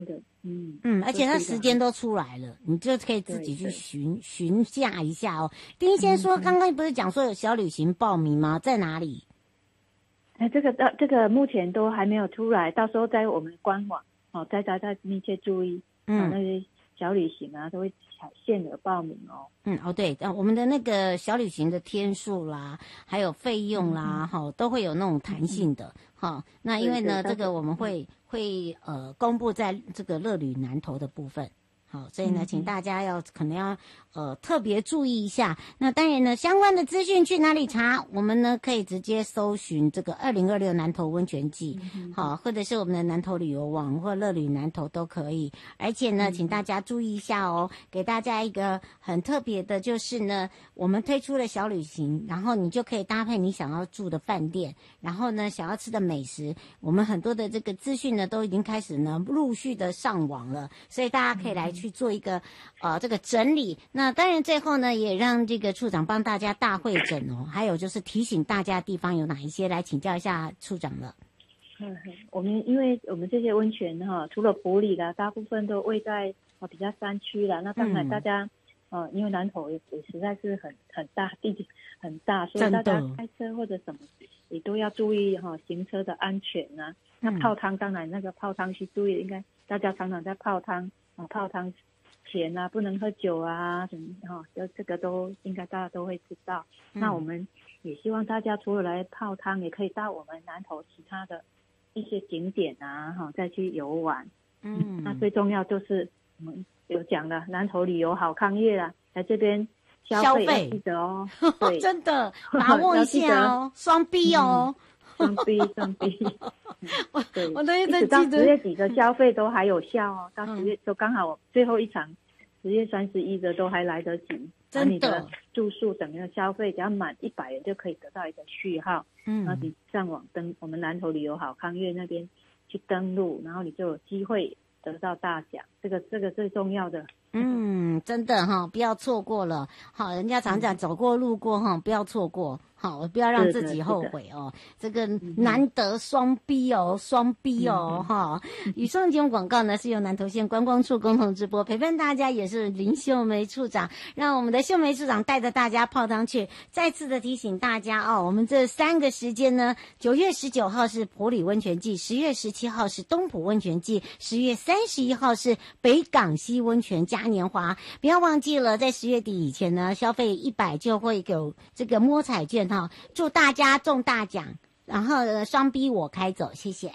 而且它时间都出来了，你就可以自己去询价一下哦。丁先说，刚刚不是讲说有小旅行报名吗？在哪里？ 这个目前都还没有出来，到时候在我们官网大家密切注意，那些小旅行啊都会限额报名哦。 对，我们的那个小旅行的天数啦，还有费用啦，都会有那种弹性的。那因为呢，这个我们会公布在这个乐旅南投的部分。好，所以呢，请大家可能要特别注意一下。那当然呢，相关的资讯去哪里查？我们呢可以直接搜寻这个2026南投温泉季，好，或者是我们的南投旅游网或乐旅南投都可以。而且呢，请大家注意一下哦，给大家一个很特别的，就是呢，我们推出了小旅行，然后你就可以搭配你想要住的饭店，然后呢，想要吃的美食，我们很多的这个资讯呢都已经开始呢陆续的上网了，所以大家可以来去做一个这个整理。那当然最后呢也让这个处长帮大家大会诊哦，还有就是提醒大家地方有哪一些，来请教一下处长了。 因为我们这些温泉除了埔里啦，大部分都位在比较山区啦。那当然大家因为南投也实在是很大，地积很大，所以大家开车或者什么也都要注意行车的安全啊。那泡汤当然那个泡汤是注意，应该大家常常在泡汤前啊不能喝酒啊什么这个都应该大家都会知道。那我们也希望大家除了来泡汤，也可以到我们南投其他的一些景点啊再去游玩。那最重要就是我们有讲了，南投旅游好康业啦，来这边消费要记得哦。对真的把握一下哦，双 B 哦。 双 B 对， 我都一直记得到10月底的消费都还有效哦，到10月就刚好最后一场10月31的都还来得及。 真的， 你的住宿整个消费只要满100元就可以得到一个序号。然后你上网我们南投旅游好康业那边去登录，然后你就有机会得到大奖，这个最重要的。 真的不要错过了。人家常讲走过路过不要错过。好，不要让自己后悔哦。这个难得双 B 哦，双 B 哦，以上节目广告呢是由南投县观光处共同直播，陪伴大家也是林秀梅处长，让我们的秀梅处长带着大家泡汤去。再次的提醒大家我们这3个时间呢，9月19号是埔里温泉季，10月17号是东埔温泉季，10月31号是北港溪温泉嘉年华。不要忘记了，在10月底以前呢，消费100就会有这个摸彩券。祝大家中大奖，然后双逼我开走，谢谢。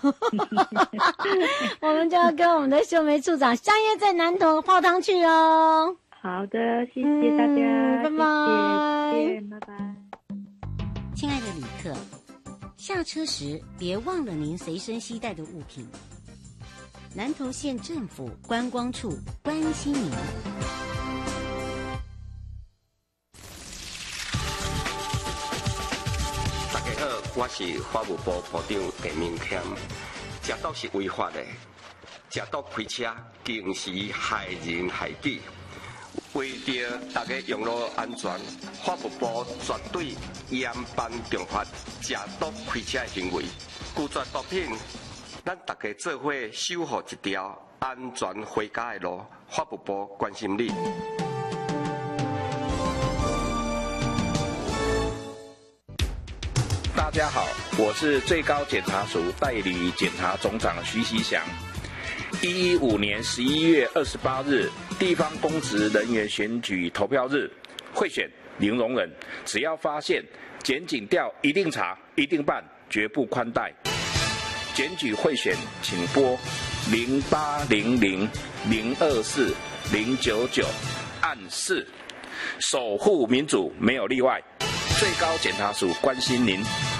我们就要跟我们的秀梅处长相约在南投泡汤去哦。 好的，谢谢大家， 拜拜， 谢谢，拜拜。 亲爱的旅客，下车时别忘了您随身携带的物品。南投县政府观光处关心您。 我是法务部部长陈明谦，食毒是违法的，食毒开车更是害人害己。为着大家用路安全，法务部绝对严办重罚食毒开车的行为。拒绝毒品，咱大家做伙守护一条安全回家的路。法务部关心你。 大家好，我是最高检察署代理检察总长徐锡祥。115年11月28日，地方公职人员选举投票日，贿选零容忍，只要发现检警调一定查，一定办，绝不宽待。检举贿选，请拨0800-024-099按4，守护民主没有例外。最高检察署关心您。